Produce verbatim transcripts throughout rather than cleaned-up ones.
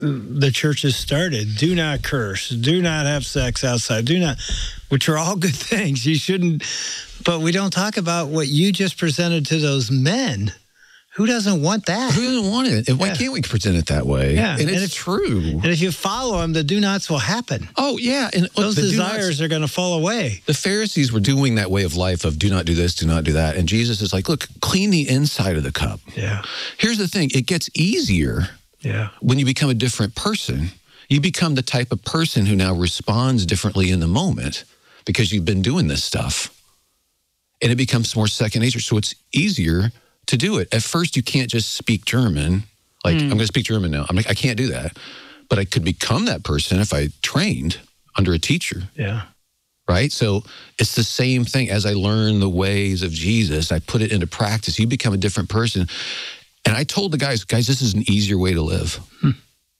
the church has started. Do not curse. Do not have sex outside. Do not, which are all good things. You shouldn't, but we don't talk about what you just presented to those men. Who doesn't want that? Who doesn't want it? And why Yeah. can't we present it that way? Yeah. And it's And if- true. And if you follow them, the do-nots will happen. Oh, yeah. And look, Those the desires do-nots- are going to fall away. The Pharisees were doing that way of life of do not do this, do not do that. And Jesus is like, look, clean the inside of the cup. Yeah. Here's the thing. It gets easier Yeah. when you become a different person. You become the type of person who now responds differently in the moment because you've been doing this stuff. And it becomes more second nature. So it's easier to do it. At first, you can't just speak German. Like, Mm. I'm going to speak German now. I'm like, I can't do that. But I could become that person if I trained under a teacher. Yeah. Right? So it's the same thing. As I learn the ways of Jesus, I put it into practice. You become a different person. And I told the guys, guys, this is an easier way to live. Hmm.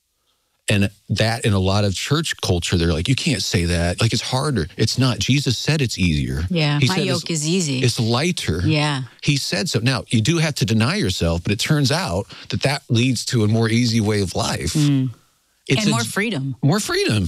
And that in a lot of church culture, they're like, you can't say that. Like, it's harder. It's not. Jesus said it's easier. Yeah, He my said yoke it's, is easy. It's lighter. Yeah. He said so. Now, you do have to deny yourself, but it turns out that that leads to a more easy way of life. Mm. It's And a- more freedom. More freedom.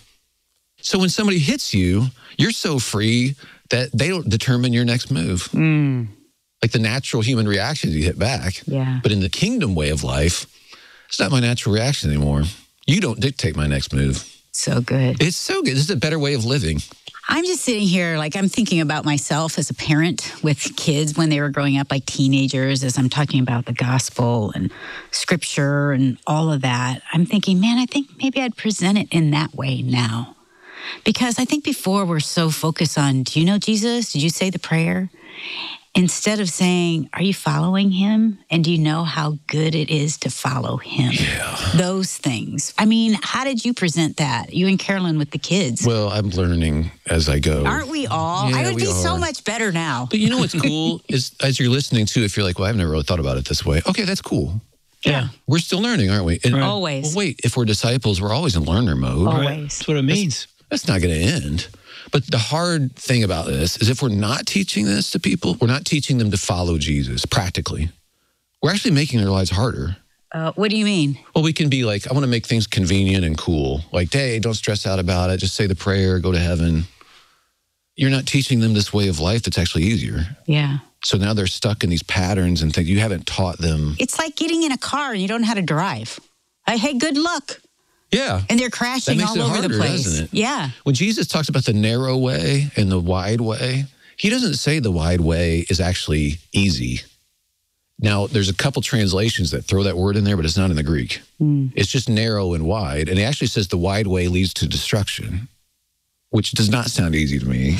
So when somebody hits you, you're so free that they don't determine your next move. Mm. Like the natural human reaction is you hit back. Yeah. But in the kingdom way of life, it's not my natural reaction anymore. You don't dictate my next move. So good. It's so good. This is a better way of living. I'm just sitting here, like, I'm thinking about myself as a parent with kids when they were growing up, like teenagers, as I'm talking about the gospel and scripture and all of that. I'm thinking, man, I think maybe I'd present it in that way now. Because I think before we're so focused on, do you know Jesus? Did you say the prayer? Instead of saying, are you following him? And do you know how good it is to follow him? Yeah. Those things. I mean, how did you present that? You and Carolyn with the kids. Well, I'm learning as I go. Aren't we all? Yeah, I would we be so are. much better now. But you know what's cool is as you're listening to, if you're like, well, I've never really thought about it this way. Okay, that's cool. Yeah. We're still learning, aren't we? And, Right. Always. Well, wait, if we're disciples, we're always in learner mode. Always. Right. That's what it means. That's not going to end. But the hard thing about this is if we're not teaching this to people, we're not teaching them to follow Jesus practically. We're actually making their lives harder. Uh, what do you mean? Well, we can be like, I want to make things convenient and cool. Like, hey, don't stress out about it. Just say the prayer, go to heaven. You're not teaching them this way of life that's actually easier. Yeah. So now they're stuck in these patterns and things. You haven't taught them. It's like getting in a car and you don't know how to drive. I, hey, good luck. Yeah. And they're crashing makes all it over harder, the place. doesn't it? Yeah. When Jesus talks about the narrow way and the wide way, he doesn't say the wide way is actually easy. Now, there's a couple translations that throw that word in there, but it's not in the Greek. Mm. It's just narrow and wide. And he actually says the wide way leads to destruction, which does not sound easy to me.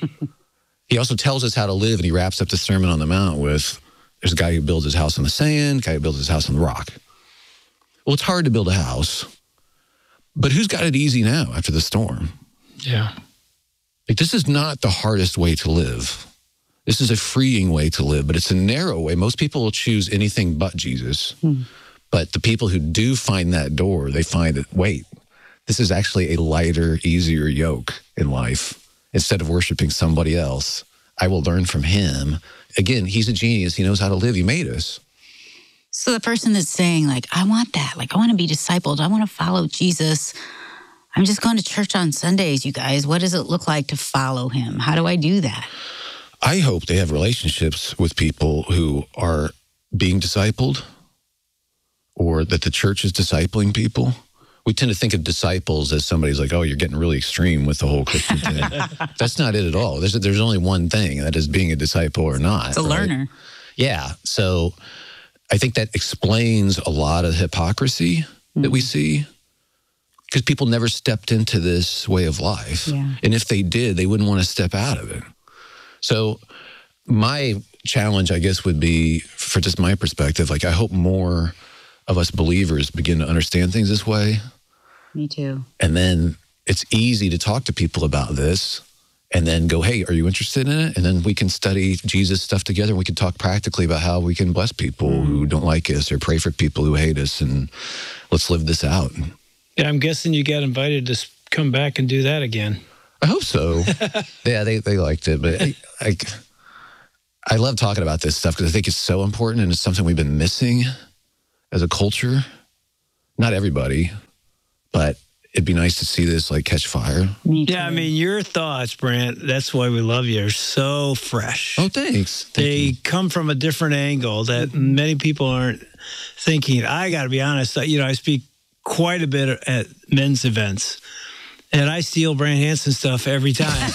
He also tells us how to live, and he wraps up the Sermon on the Mount with, there's a guy who builds his house on the sand, a guy who builds his house on the rock. Well, it's hard to build a house, but who's got it easy now after the storm? Yeah. Like, this is not the hardest way to live. This is a freeing way to live, but it's a narrow way. Most people will choose anything but Jesus. Hmm. But the people who do find that door, they find that, wait, this is actually a lighter, easier yoke in life. Instead of worshiping somebody else, I will learn from him. Again, he's a genius. He knows how to live. He made us. So the person that's saying, like, I want that. Like, I want to be discipled. I want to follow Jesus. I'm just going to church on Sundays, you guys. What does it look like to follow him? How do I do that? I hope they have relationships with people who are being discipled or that the church is discipling people. We tend to think of disciples as somebody's like, oh, you're getting really extreme with the whole Christian thing. That's not it at all. There's, there's only one thing, and that is being a disciple or not. It's a right? learner. Yeah. So I think that explains a lot of hypocrisy mm-hmm. that we see because people never stepped into this way of life. Yeah. And if they did, they wouldn't want to step out of it. So my challenge, I guess, would be, for just my perspective, like I hope more of us believers begin to understand things this way. Me too. And then it's easy to talk to people about this and then go, hey, are you interested in it? And then we can study Jesus stuff together. We can talk practically about how we can bless people mm. who don't like us or pray for people who hate us. And let's live this out. Yeah, I'm guessing you got invited to come back and do that again. I hope so. Yeah, they, they liked it. But I, I, I love talking about this stuff because I think it's so important and it's something we've been missing as a culture. Not everybody, but it'd be nice to see this like catch fire. Me too. Yeah, I mean, your thoughts, Brant, that's why we love you, are so fresh. Oh, thanks. Thank They you. come from a different angle that many people aren't thinking. I got to be honest, you know, I speak quite a bit at men's events, and I steal Brant Hansen stuff every time.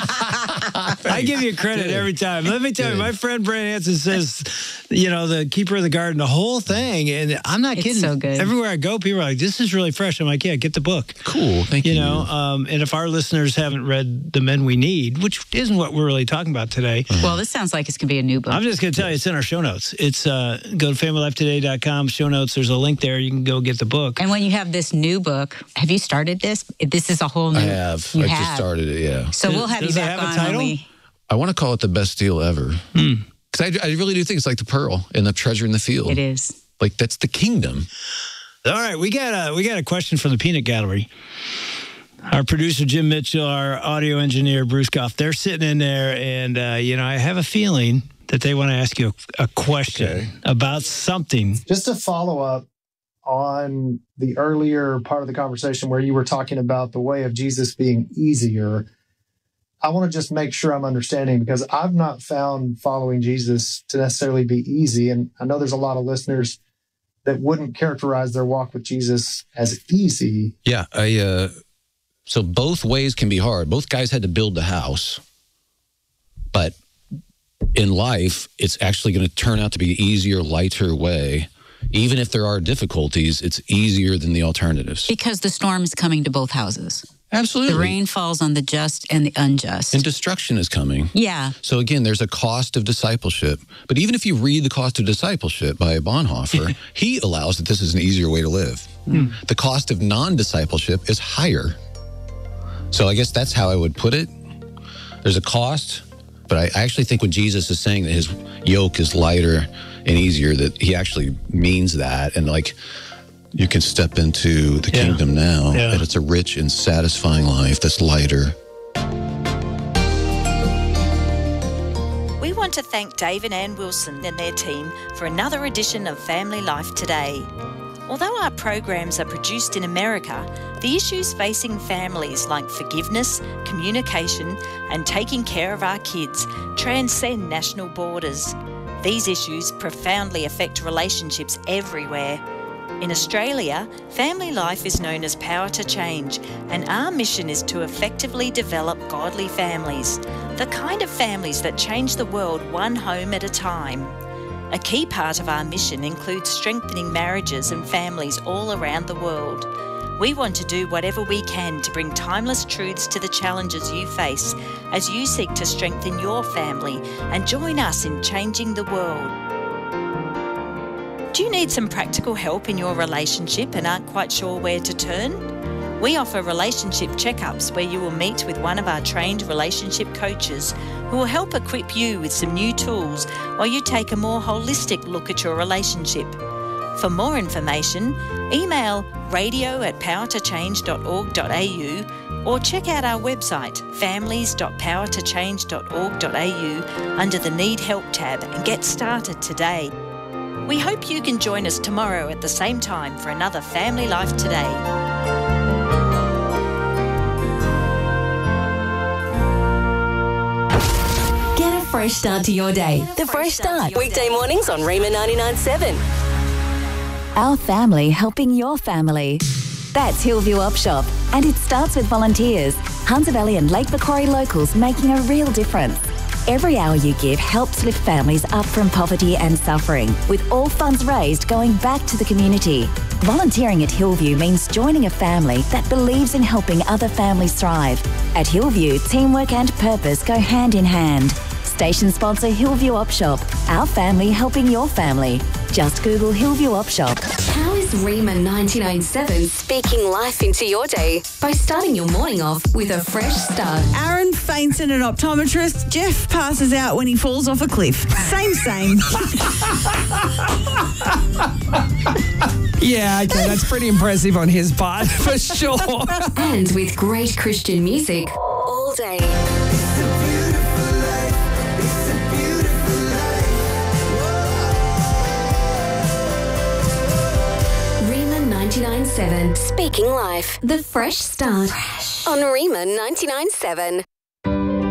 I give you credit Good. every time. Let me tell Good. you, my friend Brant Hansen says, you know, the keeper of the garden, the whole thing, and I'm not It's kidding. so good. Everywhere I go, people are like, this is really fresh. I'm like, yeah, get the book. Cool. Thank you. You know, um, and if our listeners haven't read The Men We Need, which isn't what we're really talking about today, Well, this sounds like it's going to be a new book. I'm just going to tell you, it's in our show notes. It's uh, go to family life today dot com, show notes. There's a link there. You can go get the book. And when you have this new book, have you started this? This is a whole new. I have. You I have. just started it, yeah. So Does- we'll have does you it back have a on title? when we. I want to call it the best deal ever. Because I, I really do think it's like the pearl and the treasure in the field. It is. Like, that's the kingdom. All right, we got a we got a question from the Peanut Gallery. Our producer Jim Mitchell, our audio engineer Bruce Goff, they're sitting in there, and uh, you know, I have a feeling that they want to ask you a, a question Okay. about something. Just to follow up on the earlier part of the conversation where you were talking about the way of Jesus being easier, I want to just make sure I'm understanding, because I've not found following Jesus to necessarily be easy. And I know there's a lot of listeners that wouldn't characterize their walk with Jesus as easy. Yeah. I. Uh, so both ways can be hard. Both guys had to build the house. But in life, it's actually going to turn out to be an easier, lighter way. Even if there are difficulties, it's easier than the alternatives. Because the storm is coming to both houses. Absolutely. The rain falls on the just and the unjust. And destruction is coming. Yeah. So again, there's a cost of discipleship. But even if you read The Cost of Discipleship by Bonhoeffer, he allows that this is an easier way to live. The cost of non-discipleship is higher. So I guess that's how I would put it. There's a cost, but I actually think when Jesus is saying that his yoke is lighter and easier, that he actually means that. And like, you can step into the Yeah. kingdom now, Yeah. and it's a rich and satisfying life that's lighter. We want to thank Dave and Ann Wilson and their team for another edition of Family Life Today. Although our programs are produced in America, the issues facing families like forgiveness, communication, and taking care of our kids transcend national borders. These issues profoundly affect relationships everywhere. In Australia, Family Life is known as Power to Change, and our mission is to effectively develop godly families, the kind of families that change the world one home at a time. A key part of our mission includes strengthening marriages and families all around the world. We want to do whatever we can to bring timeless truths to the challenges you face as you seek to strengthen your family and join us in changing the world. Do you need some practical help in your relationship and aren't quite sure where to turn? We offer relationship checkups where you will meet with one of our trained relationship coaches who will help equip you with some new tools while you take a more holistic look at your relationship. For more information, email radio at power to change dot org dot a u or check out our website families dot power to change dot org dot a u under the Need Help tab and get started today. We hope you can join us tomorrow at the same time for another Family Life Today. Get a fresh start to your day. The Fresh Start. Weekday mornings on Rima ninety-nine point seven. Our family helping your family. That's Hillview Op Shop, and it starts with volunteers. Hunter Valley and Lake Macquarie locals making a real difference. Every hour you give helps lift families up from poverty and suffering, with all funds raised going back to the community. Volunteering at Hillview means joining a family that believes in helping other families thrive. At Hillview, teamwork and purpose go hand in hand. Station sponsor Hillview Op Shop. Our family helping your family. Just Google Hillview Op Shop. How is Rima ninety-nine point seven speaking life into your day by starting your morning off with a fresh start? Aaron faints at an optometrist. Jeff passes out when he falls off a cliff. Same, same. Yeah, okay, that's pretty impressive on his part, for sure. And with great Christian music all day. Rima ninety-nine seven. Speaking Life. The fresh start. Fresh. On Rima ninety-nine seven.